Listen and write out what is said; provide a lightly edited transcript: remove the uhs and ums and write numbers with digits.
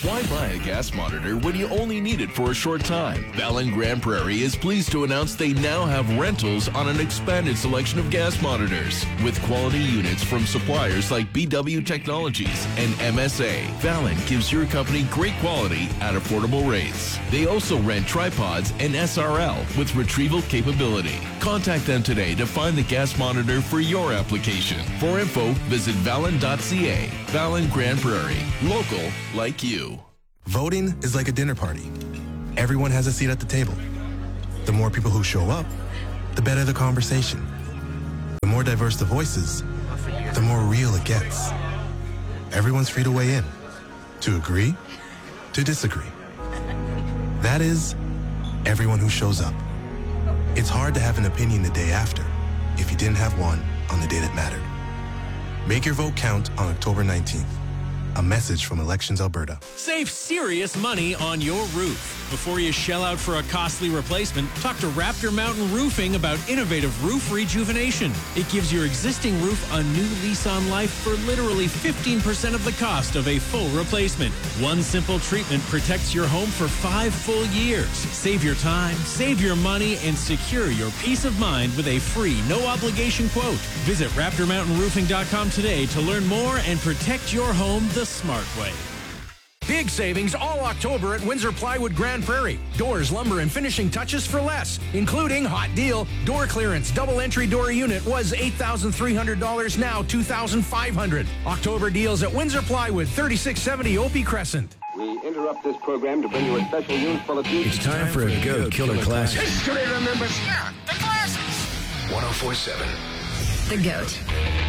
Why buy a gas monitor when you only need it for a short time? Valin Grand Prairie is pleased to announce they now have rentals on an expanded selection of gas monitors. With quality units from suppliers like BW Technologies and MSA, Valin gives your company great quality at affordable rates. They also rent tripods and SRL with retrieval capability. Contact them today to find the gas monitor for your application. For info, visit valin.ca. Valin Grand Prairie. Local like you. Voting is like a dinner party. Everyone has a seat at the table. The more people who show up, the better the conversation. The more diverse the voices, the more real it gets. Everyone's free to weigh in, to agree, to disagree. That is, everyone who shows up. It's hard to have an opinion the day after if you didn't have one on the day that mattered. Make your vote count on October 19th. A message from Elections Alberta. Save serious money on your roof. Before you shell out for a costly replacement, talk to Raptor Mountain Roofing about innovative roof rejuvenation. It gives your existing roof a new lease on life for literally 15% of the cost of a full replacement. One simple treatment protects your home for 5 full years. Save your time, save your money, and secure your peace of mind with a free, no-obligation quote. Visit RaptorMountainRoofing.com today to learn more and protect your home the smart way. Big savings all October at Windsor Plywood Grand Prairie. Doors, lumber, and finishing touches for less, including hot deal, door clearance, double entry door unit was $8,300, now $2,500. October deals at Windsor Plywood, 3670 Opie Crescent. We interrupt this program to bring you a special news bulletin. It's time for a Go Killer Classic. History remembers. Yeah, the classics. 104.7. The GOAT.